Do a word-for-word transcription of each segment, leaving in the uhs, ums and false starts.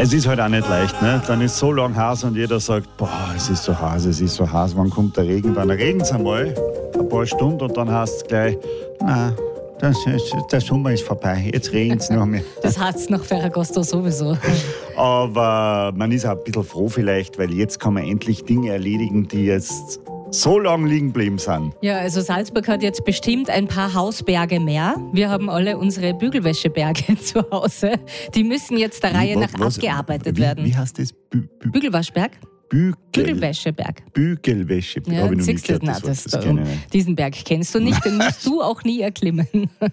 Es ist halt auch nicht leicht, ne? Dann ist so lang heiß und jeder sagt, boah, es ist so heiß, es ist so heiß, wann kommt der Regen? Dann regnet es einmal, ein paar Stunden und dann heißt es gleich, nein, das ist, der Sommer ist vorbei, jetzt regnet es noch mehr. Das heißt es nach Ferragosto sowieso. Aber man ist auch ein bisschen froh vielleicht, weil jetzt kann man endlich Dinge erledigen, die jetzt so lange liegen geblieben sind. Ja, also Salzburg hat jetzt bestimmt ein paar Hausberge mehr. Wir haben alle unsere Bügelwäscheberge zu Hause. Die müssen jetzt der Reihe nach Was- abgearbeitet wie, werden. Wie heißt das? Bü, Bü, Bügelwaschberg? Bügel, Bügelwäscheberg. Bügelwäsche. Ja, Hab ich noch nie siehst du, gehört, na, das Wort. das, Das darum, kenn ich nicht. diesen Berg kennst du nicht, den musst du auch nie erklimmen.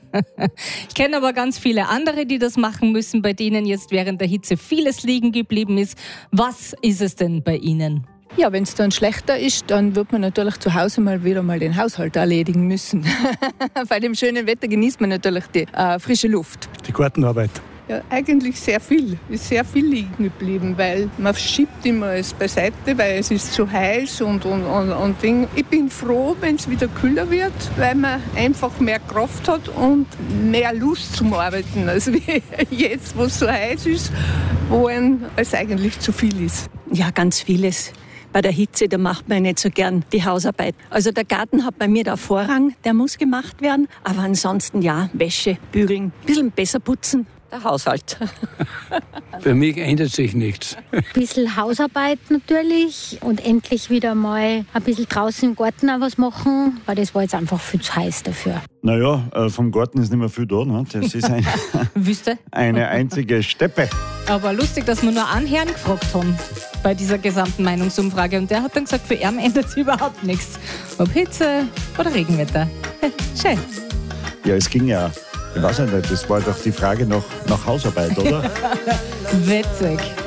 Ich kenne aber ganz viele andere, die das machen müssen, bei denen jetzt während der Hitze vieles liegen geblieben ist. Was ist es denn bei Ihnen? Ja, wenn es dann schlechter ist, dann wird man natürlich zu Hause mal wieder mal den Haushalt erledigen müssen. Bei dem schönen Wetter genießt man natürlich die äh, frische Luft. Die Gartenarbeit. Ja, eigentlich sehr viel. Ist sehr viel liegen geblieben, weil man schiebt immer es beiseite, weil es ist zu heiß und, und, und, und Ding. Ich bin froh, wenn es wieder kühler wird, weil man einfach mehr Kraft hat und mehr Lust zum Arbeiten, als wie jetzt, wo es so heiß ist, wo einem es eigentlich zu viel ist. Ja, ganz vieles. Bei der Hitze, da macht man nicht so gern die Hausarbeit. Also der Garten hat bei mir da Vorrang, der muss gemacht werden. Aber ansonsten ja, Wäsche, bügeln, ein bisschen besser putzen. Der Haushalt. Für mich ändert sich nichts. Ein bisschen Hausarbeit natürlich und endlich wieder mal ein bisschen draußen im Garten auch was machen, weil das war jetzt einfach viel zu heiß dafür. Naja, äh, vom Garten ist nicht mehr viel da. Ne? Das ist ein, Wüste. eine einzige Steppe. Aber lustig, dass wir nur einen Herrn gefragt haben bei dieser gesamten Meinungsumfrage. Und der hat dann gesagt, für ihn ändert sich überhaupt nichts. Ob Hitze oder Regenwetter. Schön. Ja, es ging ja, ich weiß ja nicht, das war doch die Frage nach, nach Hausarbeit, oder? Witzig.